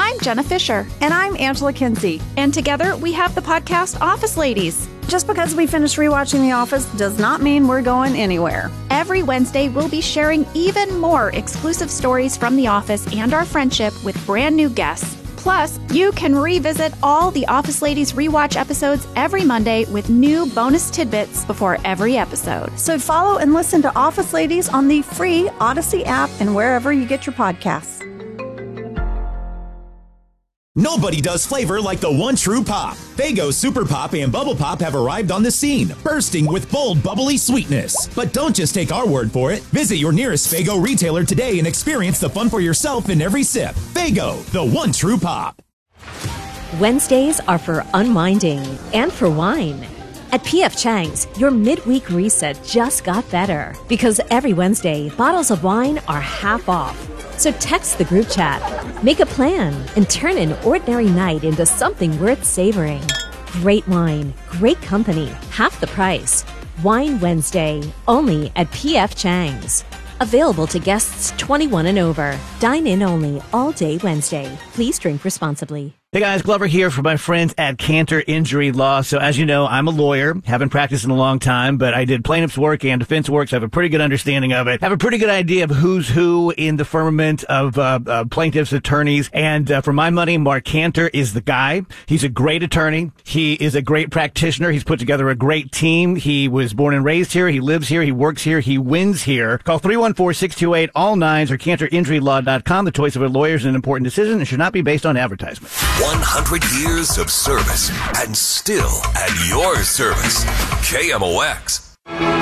I'm Jenna Fisher. And I'm Angela Kinsey. And together we have the podcast Office Ladies. Just because we finished rewatching The Office does not mean we're going anywhere. Every Wednesday, we'll be sharing even more exclusive stories from The Office and our friendship with brand new guests. Plus, you can revisit all the Office Ladies rewatch episodes every Monday with new bonus tidbits before every episode. So follow and listen to Office Ladies on the free Odyssey app and wherever you get your podcasts. Nobody does flavor like the one true pop. Faygo Super Pop and Bubble Pop have arrived on the scene, bursting with bold, bubbly sweetness. But don't just take our word for it. Visit your nearest Faygo retailer today and experience the fun for yourself in every sip. Faygo, the one true pop. Wednesdays are for unwinding and for wine. At P.F. Chang's, your midweek reset just got better. Because every Wednesday, bottles of wine are half off. So text the group chat, make a plan, and turn an ordinary night into something worth savoring. Great wine, great company, half the price. Wine Wednesday, only at P.F. Chang's. Available to guests 21 and over. Dine in only all day Wednesday. Please drink responsibly. Hey guys, Glover here for my friends at Cantor Injury Law. So as you know, I'm a lawyer, haven't practiced in a long time, but I did plaintiff's work and defense work, so I have a pretty good understanding of it. Have a pretty good idea of who's who in the firmament of plaintiffs' attorneys. And for my money, Mark Cantor is the guy. He's a great attorney. He is a great practitioner. He's put together a great team. He was born and raised here. He lives here. He works here. He wins here. Call 314-628-ALL-9s or CantorInjuryLaw.com. The choice of a lawyer is an important decision and should not be based on advertisement. 100 years of service and still at your service. KMOX.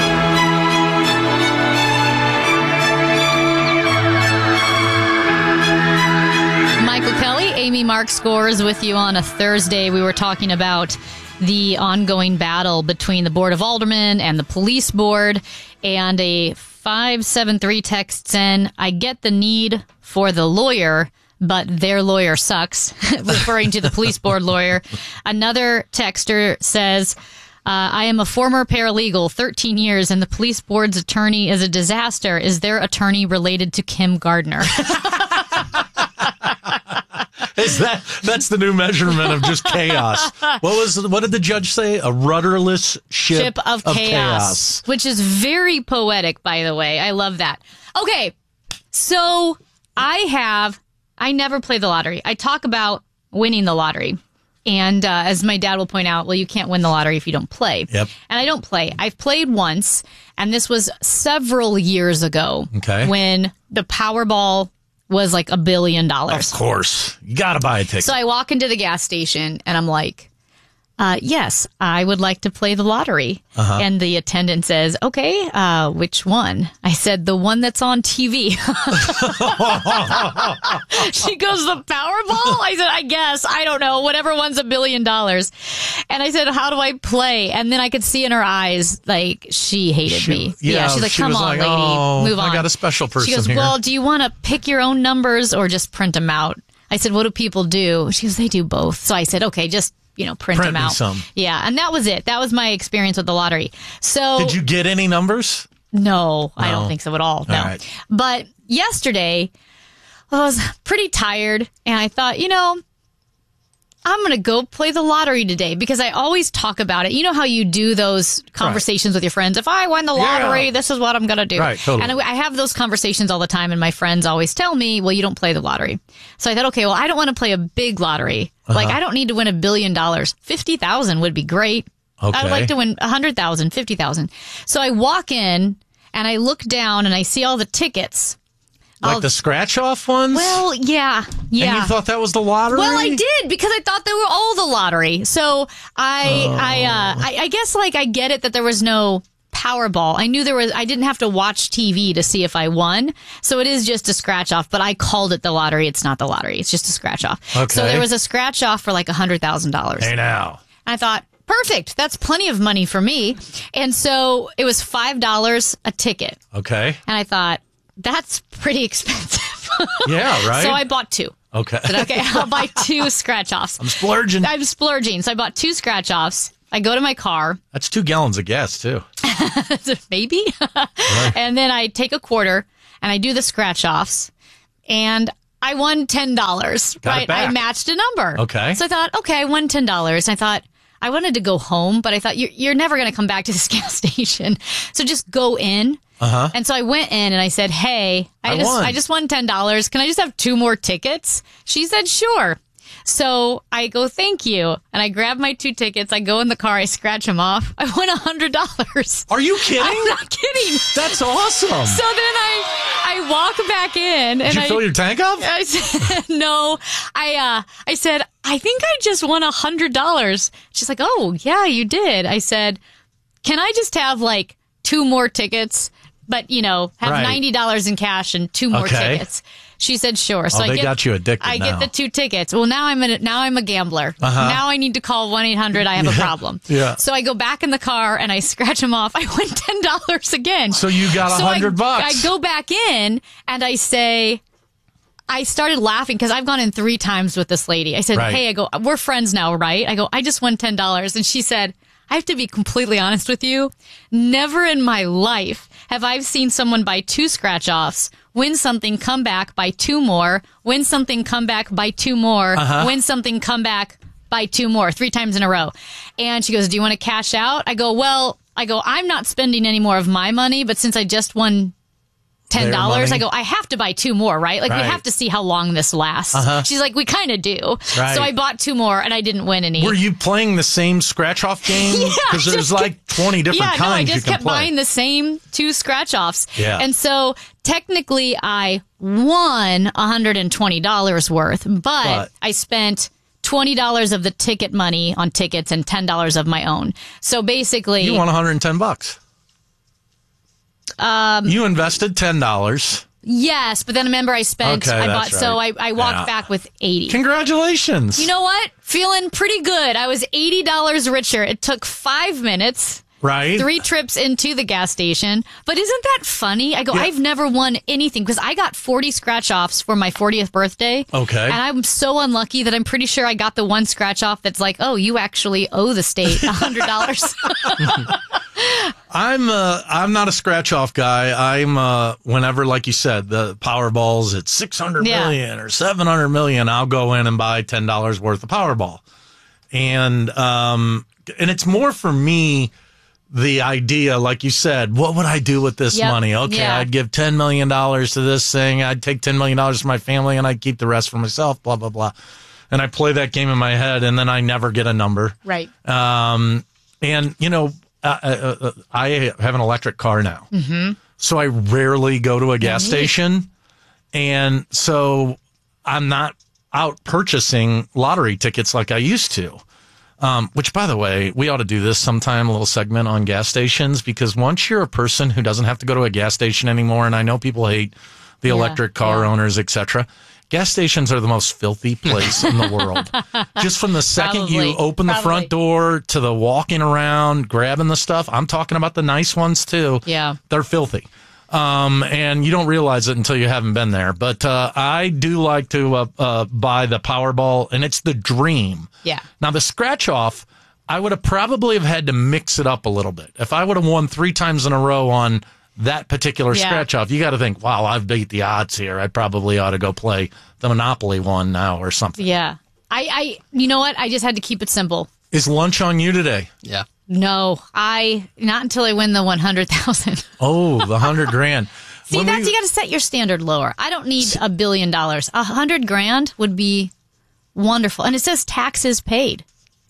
Michael Kelly, Amy Mark Scores with you on a Thursday. We were talking about the ongoing battle between the Board of Aldermen and the Police Board, and a 573 texts in, I get the need for the lawyer, but their lawyer sucks, referring to the police board lawyer. Another texter says, I am a former paralegal, 13 years, and the police board's attorney is a disaster. Is their attorney related to Kim Gardner? That's the new measurement of just chaos. What did the judge say? A rudderless ship of chaos. Which is very poetic, by the way. I love that. Okay, so I never play the lottery. I talk about winning the lottery. And as my dad will point out, well, you can't win the lottery if you don't play. Yep. And I don't play. I've played once, and this was several years ago. Okay. When the Powerball was like $1 billion. Of course. You got to buy a ticket. So I walk into the gas station, and I'm like, yes, I would like to play the lottery. Uh-huh. And the attendant says, okay, which one? I said, the one that's on TV. She goes, the Powerball? I said, I guess. I don't know. Whatever one's $1 billion. And I said, how do I play? And then I could see in her eyes, like, she hated me. Yeah, she's like, come on, lady, move on. I got a special person here. She goes, well, do you want to pick your own numbers or just print them out? I said, what do people do? She goes, they do both. So I said, okay, just print them out. Some. Yeah, and that was it. That was my experience with the lottery. So, did you get any numbers? No, I don't think so at all. No. All right. But yesterday, I was pretty tired, and I thought, I'm going to go play the lottery today because I always talk about it. You know how you do those conversations with your friends? If I win the lottery, this is what I'm going to do. Right, totally. And I have those conversations all the time, and my friends always tell me, well, you don't play the lottery. So I thought, okay, well, I don't want to play a big lottery. Uh-huh. Like, I don't need to win $1 billion. 50,000 would be great. Okay. I'd like to win 100,000, 50,000. So I walk in, and I look down, and I see all the tickets. Like the scratch-off ones? Well, yeah. And you thought that was the lottery? Well, I did, because I thought they were all the lottery. So I guess, like, I get it that there was no Powerball. I knew I didn't have to watch TV to see if I won. So it is just a scratch-off, but I called it the lottery. It's not the lottery. It's just a scratch-off. Okay. So there was a scratch-off for like $100,000. Hey, now. And I thought, perfect. That's plenty of money for me. And so it was $5 a ticket. Okay. And I thought, that's pretty expensive. Yeah, right? So I bought two. Okay. I said, okay, I'll buy two scratch-offs. I'm splurging. So I bought two scratch-offs. I go to my car. That's 2 gallons of gas, too. Maybe. Right. And then I take a quarter, and I do the scratch-offs. And I won $10, Got right? it back. I matched a number. Okay. So I thought, okay, I won $10. And I thought, I wanted to go home, but I thought, you're never going to come back to this gas station. So just go in. Uh-huh. And so I went in and I said, hey, I just won $10. Can I just have 2 more tickets? She said, sure. So I go, thank you. And I grab my 2 tickets. I go in the car. I scratch them off. I won $100. Are you kidding? I'm not kidding. That's awesome. So then I walk back in. And Did you fill your tank up? I said, no. I said, I think I just won $100. She's like, oh, yeah, you did. I said, can I just have like 2 more tickets? But, have Right. $90 in cash and 2 more tickets. She said, sure. So they got you addicted I now. get the 2 tickets. Well, now I'm a gambler. Now I need to call 1-800. I have a problem. Yeah. So I go back in the car and I scratch them off. I win $10 again. So you got $100. I go back in and I say, I started laughing because I've gone in 3 times with this lady. I said, Right. hey, I go, we're friends now, right? I go, I just won $10. And she said, I have to be completely honest with you. Never in my life have I seen someone buy 2 scratch-offs, win something, come back, buy 2 more, win something, come back, buy 2 more, win something, come back, buy 2 more, 3 times in a row. And she goes, do you want to cash out? I go, I'm not spending any more of my money, but since I just won $10, I go, I have to buy 2 more, right? Like, Right. we have to see how long this lasts. She's like, we kind of do. Right. So I bought 2 more and I didn't win any. Were you playing the same scratch-off game? Yeah, Because I there's just like 20 different I kinds you just can kept play. buying the same 2 scratch-offs. Yeah. And so technically I won $120 worth, but I spent $20 of the ticket money on tickets and $10 of my own. So basically, You won $110. You invested $10. yes, but then remember I spent, Okay, I that's bought, so right. I walked Yeah. back with 80. Congratulations. You know what? Feeling pretty good. I was $80 richer. It took 5 minutes. Right? 3 trips into the gas station. But isn't that funny? I go, Yeah. I've never won anything because I got 40 scratch offs for my 40th birthday. Okay. And I'm so unlucky that I'm pretty sure I got the one scratch off that's like, oh, you actually owe the state $100. I'm not a scratch off guy. I'm whenever, like you said, the Powerball's at 600 million or 700 million, I'll go in and buy $10 worth of Powerball. And it's more for me the idea, like you said, what would I do with this money? Okay, I'd give $10 million to this thing. I'd take $10 million to my family and I'd keep the rest for myself, blah, blah, blah. And I play that game in my head and then I never get a number. Right. And, I have an electric car now. Mm-hmm. So I rarely go to a gas station. And so I'm not out purchasing lottery tickets like I used to. Which, by the way, we ought to do this sometime, a little segment on gas stations, because once you're a person who doesn't have to go to a gas station anymore, and I know people hate the electric car owners, etc., gas stations are the most filthy place in the world. Just from the second you open the front door to the walking around, grabbing the stuff, I'm talking about the nice ones too. Yeah. They're filthy. And you don't realize it until you haven't been there. But I do like to buy the Powerball, and it's the dream. Yeah. Now, the scratch-off, I would have probably have had to mix it up a little bit. If I would have won 3 times in a row on that particular scratch-off, you got to think, wow, I've beat the odds here. I probably ought to go play the Monopoly one now or something. Yeah. I you know what? I just had to keep it simple. Is lunch on you today? Yeah. No, not until I win the 100,000. Oh, the $100,000. See, you got to set your standard lower. I don't need $1 billion. $100,000 would be wonderful. And it says taxes paid.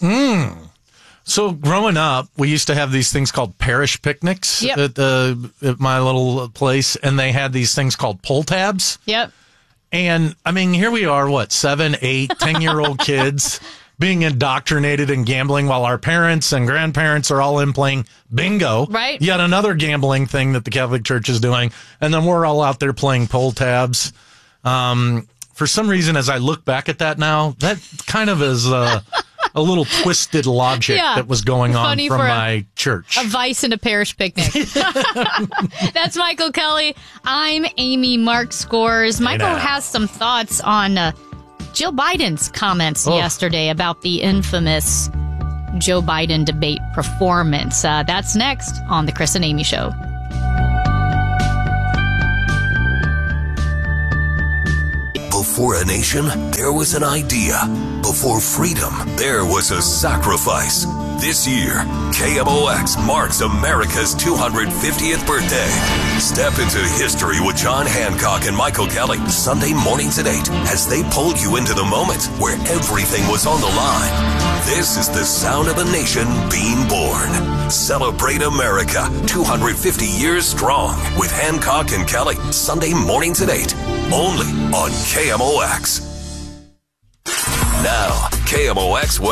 So growing up, we used to have these things called parish picnics at my little place, and they had these things called pull tabs. Yep. And I mean, here we are, 7, 8, 10-year-old kids being indoctrinated in gambling while our parents and grandparents are all in playing bingo. Right. Yet another gambling thing that the Catholic Church is doing. And then we're all out there playing pull tabs. For some reason, as I look back at that now, that kind of is a little twisted logic that was going on from my church. A vice and a parish picnic. That's Michael Kelly. I'm Amy Mark Scores. Michael has some thoughts on Jill Biden's comments yesterday about the infamous Joe Biden debate performance. That's next on The Chris and Amy Show. Before a nation, there was an idea. Before freedom, there was a sacrifice. This year, KMOX marks America's 250th birthday. Step into history with John Hancock and Michael Kelly, Sunday mornings at 8, as they pull you into the moment where everything was on the line. This is the sound of a nation being born. Celebrate America, 250 years strong, with Hancock and Kelly, Sunday mornings at 8, only on KMOX. Now, KMOX